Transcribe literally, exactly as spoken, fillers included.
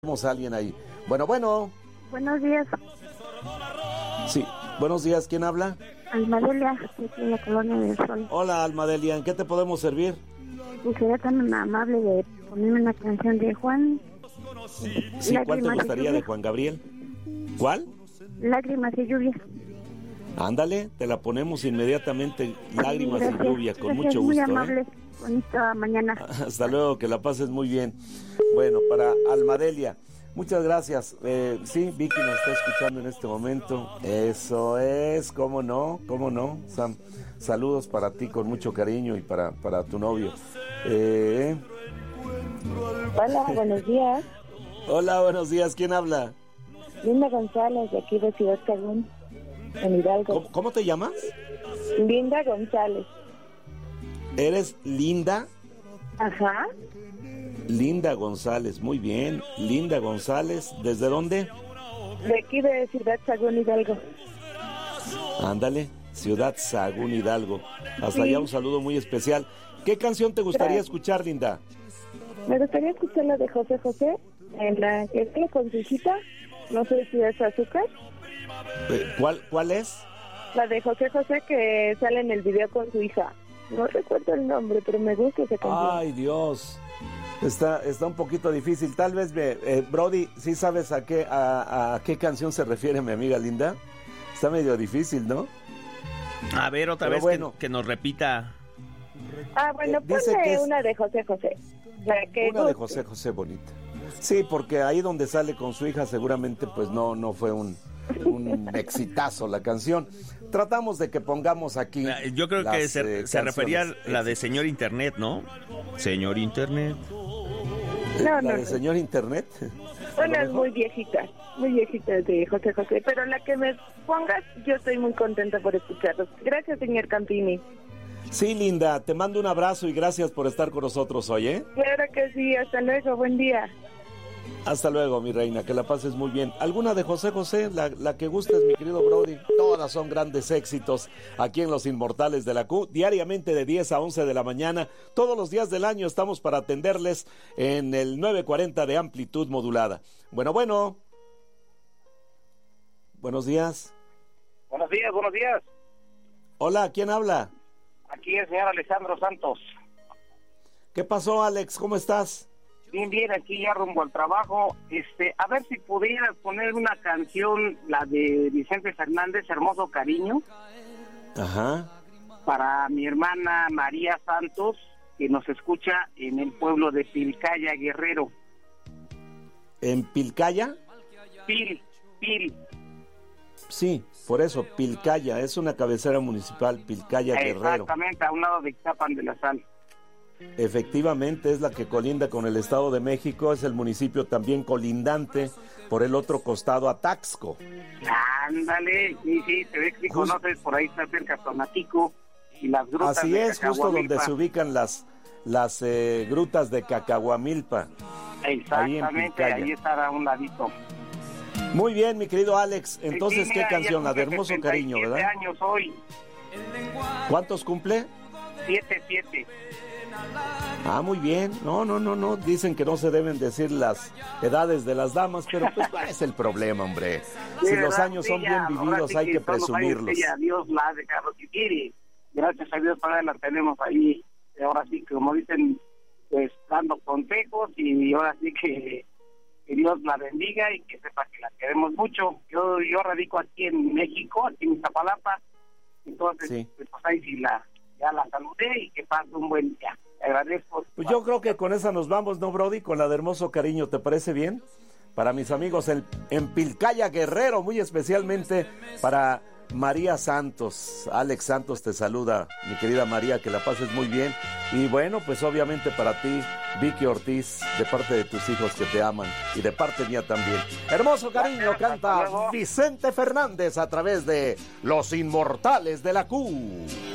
Tenemos a alguien ahí. Bueno, bueno. Buenos días. Sí, buenos días. ¿Quién habla? Almadelia, aquí en la Colonia del Sol. Hola, Almadelia. ¿En qué te podemos servir? Y sería tan amable de ponerme una canción de Juan. Sí, ¿cuál te gustaría de Juan Gabriel? ¿Cuál? Lágrimas y lluvia. Ándale, te la ponemos inmediatamente. Lágrimas Gracias. y lluvia, con Gracias, mucho muy gusto. amable. ¿eh? Bonita mañana. Hasta luego, que la pases muy bien. Bueno, para Almadelia, muchas gracias. Eh, sí, Vicky nos está escuchando en este momento. Eso es, cómo no, cómo no. Sam, saludos para ti con mucho cariño y para, para tu novio. Eh... Hola, buenos días. Hola, buenos días. ¿Quién habla? Linda González, de aquí de Ciudad Cagún, en Hidalgo. ¿Cómo, cómo te llamas? Linda González. ¿Eres Linda? Ajá. Linda González, muy bien. Linda González, ¿desde dónde? De aquí de Ciudad Sagún, Hidalgo. Ándale, Ciudad Sagún, Hidalgo. Hasta Sí. allá un saludo muy especial. ¿Qué canción te gustaría Gracias. escuchar, Linda? Me gustaría escuchar la de José José, en la que es con su hijita. No sé si es Azúcar. Eh, ¿Cuál, cuál es? La de José José que sale en el video con su hija. No recuerdo el nombre, pero me gusta esa canción. Ay, Dios. Está, está un poquito difícil. Tal vez, me, eh, Brody, ¿sí sabes a qué, a, a qué canción se refiere mi amiga Linda? Está medio difícil, ¿no? A ver, otra Pero vez bueno. que, que nos repita. Ah, bueno, Eh, dice ponle que es- una de José José. La que Una de guste. José José bonita. Sí, porque ahí donde sale con su hija seguramente pues no, no fue un, un exitazo la canción. Tratamos de que pongamos aquí. Yo creo que las, se, eh, se refería a canciones la de éxitos. señor Internet, ¿no? Señor Internet. Eh, No, la no, de no. señor Internet. Bueno, A lo es mejor. muy viejita, muy viejita de José José. Pero la que me pongas, yo estoy muy contenta por escucharlos. Gracias, señor Campini. Sí, Linda, te mando un abrazo y gracias por estar con nosotros hoy, ¿eh? Claro que sí, hasta luego, buen día. Hasta luego, mi reina, que la pases muy bien. ¿Alguna de José José? La, la que gustes, mi querido Brody. Todas son grandes éxitos aquí en Los Inmortales de la Q. Diariamente de diez a once de la mañana. Todos los días del año estamos para atenderles en el nueve cuarenta de amplitud modulada. Bueno, bueno. Buenos días. Buenos días, buenos días. Hola, ¿quién habla? Aquí el señor Alejandro Santos. ¿Qué pasó, Alex? ¿Cómo estás? Bien, bien, aquí ya rumbo al trabajo. Este, a ver si pudieras poner una canción, la de Vicente Fernández, Hermoso Cariño, Ajá. para mi hermana María Santos, que nos escucha en el pueblo de Pilcaya, Guerrero. ¿En Pilcaya? Pil, Pil. Sí, por eso, Pilcaya. Es una cabecera municipal, Pilcaya, Guerrero. Exactamente, a un lado de Ixtapan de la Sal. Efectivamente, es la que colinda con el Estado de México, es el municipio también colindante por el otro costado a Taxco. Ándale, sí, sí, te ves que Justo- conoces, por ahí está cerca Tonatico y las grutas Así de es, justo donde Cacahuamilpa. se ubican las, las eh, grutas de Cacahuamilpa. ahí en Exactamente, Pilcaya. ahí está a un ladito. Muy bien, mi querido Alex. Entonces, Sí, ¿qué mira, canción? ya La de cumple Hermoso Cariño, setenta y siete ¿verdad? años hoy, ¿Cuántos cumple? siete siete. Ah, muy bien. No, no, no, no. Dicen que no se deben decir las edades de las damas, pero pues ¿cuál es el problema, hombre? Si los años son bien vividos, hay que presumirlos. A Dios la ha dejado que quiere. Gracias a Dios todavía la tenemos ahí. Ahora sí, que como dicen, pues dando consejos y ahora sí que, que Dios la bendiga y que sepa que la queremos mucho. Yo yo radico aquí en México, aquí en Iztapalapa. Entonces, Sí. pues ahí sí la, ya la saludé y que pase un buen día. Te agradezco. Pues yo creo que con esa nos vamos, ¿no, Brody? Con la de Hermoso Cariño, ¿te parece bien? Para mis amigos en, en Pilcaya, Guerrero, muy especialmente para María Santos. Alex Santos te saluda, mi querida María, que la pases muy bien. Y bueno, pues obviamente para ti, Vicky Ortiz, de parte de tus hijos que te aman y de parte mía también. Hermoso Cariño canta Vicente Fernández a través de Los Inmortales de la Q.